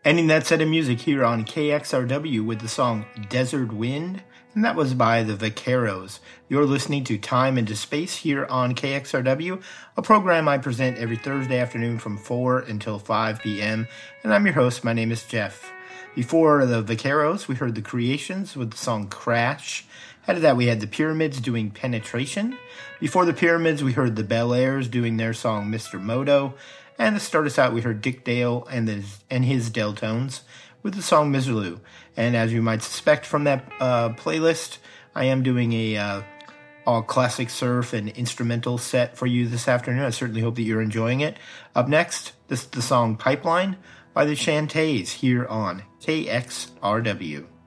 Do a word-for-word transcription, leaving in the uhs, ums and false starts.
Ending that set of music here on K X R W with the song Desert Wind, and that was by the Vaqueros. You're listening to Time into Space here on K X R W, a program I present every Thursday afternoon from four until five p.m., and I'm your host. My name is Jeff. Before the Vaqueros, we heard the Creations with the song Crash. After that, we had the Pyramids doing Penetration. Before the Pyramids, we heard the Bel Airs doing their song Mister Moto. And to start us out, we heard Dick Dale and, the, and his Deltones with the song Miserlou. And as you might suspect from that uh, playlist, I am doing a uh, all classic surf and instrumental set for you this afternoon. I certainly hope that you're enjoying it. Up next, this is the song Pipeline by the Shantays here on K X R W.